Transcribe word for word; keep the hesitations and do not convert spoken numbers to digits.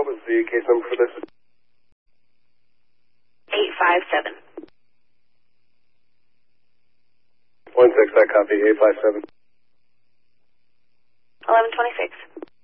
what was the case number for this? eight five seven. One six, I copy, eight five seven. eleven twenty-six.